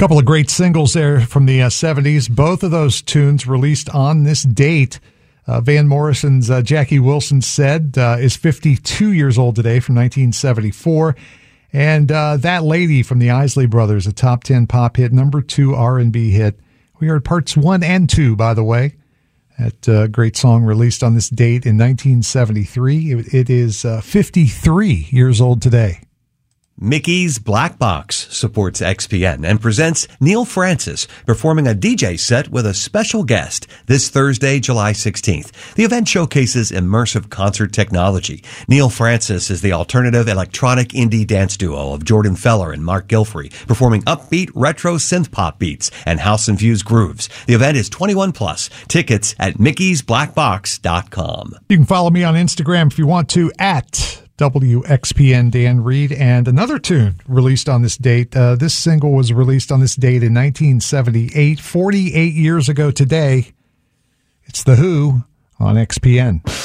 Couple of great singles there from the 70s. Both of those tunes released on this date. Van Morrison's Jackie Wilson Said is 52 years old today, from 1974. And That Lady from the Isley Brothers, a top 10 pop hit, number 2 R&B hit. We heard parts 1 and 2, by the way. That great song released on this date in 1973. It is 53 years old today. Mickey's Black Box supports XPN and presents Neil Francis performing a DJ set with a special guest this Thursday, July 16th. The event showcases immersive concert technology. Neil Francis is the alternative electronic indie dance duo of Jordan Feller and Mark Gilfrey, performing upbeat retro synth pop beats and house-infused grooves. The event is 21 plus. Tickets at mickey'sblackbox.com. You can follow me on Instagram if you want to, at WXPN Dan Reed. And another tune released on this date. This single was released on this date in 1978, 48 years ago today. It's The Who on XPN.